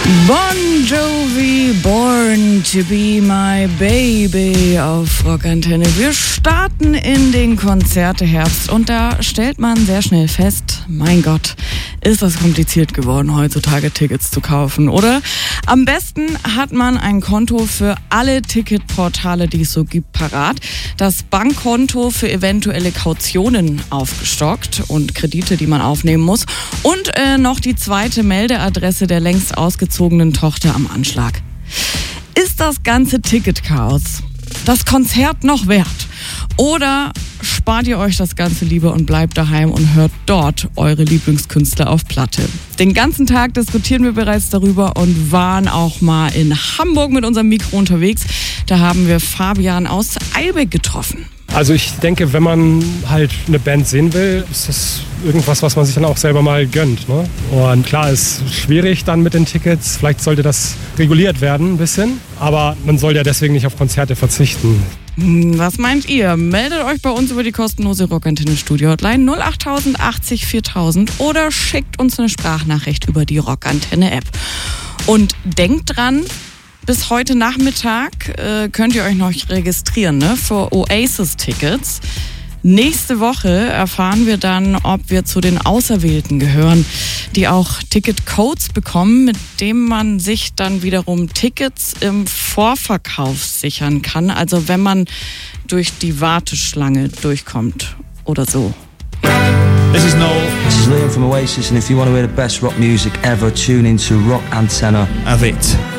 Bon Jovi, Born to be my baby auf Rockantenne. Wir starten in den Konzerteherbst und da stellt man sehr schnell fest, mein Gott, ist das kompliziert geworden, heutzutage Tickets zu kaufen, oder? Am besten hat man ein Konto für alle Ticketportale, die es so gibt, parat. Das Bankkonto für eventuelle Kautionen aufgestockt und Kredite, die man aufnehmen muss. Und noch die zweite Meldeadresse der längst ausgezogenen Tochter am Anschlag. Ist das ganze Ticketchaos das Konzert noch wert? Oder spart ihr euch das Ganze lieber und bleibt daheim und hört dort eure Lieblingskünstler auf Platte? Den ganzen Tag diskutieren wir bereits darüber und waren auch mal in Hamburg mit unserem Mikro unterwegs. Da haben wir Fabian aus Eilbeck getroffen. Also ich denke, wenn man halt eine Band sehen will, ist das irgendwas, was man sich dann auch selber mal gönnt, ne? Und klar, ist schwierig dann mit den Tickets. Vielleicht sollte das reguliert werden ein bisschen. Aber man soll ja deswegen nicht auf Konzerte verzichten. Was meint ihr? Meldet euch bei uns über die kostenlose Rockantenne Studio Hotline 08000 80 4000 oder schickt uns eine Sprachnachricht über die Rockantenne App. Und denkt dran, bis heute Nachmittag könnt ihr euch noch registrieren, ne, für Oasis-Tickets. Nächste Woche erfahren wir dann, ob wir zu den Auserwählten gehören, die auch Ticketcodes bekommen, mit dem man sich dann wiederum Tickets im Vorverkauf sichern kann. Also wenn man durch die Warteschlange durchkommt oder so. This is Noel. This is Liam from Oasis, and if you want to hear the best rock music ever, tune into Rock Antenna. Have it.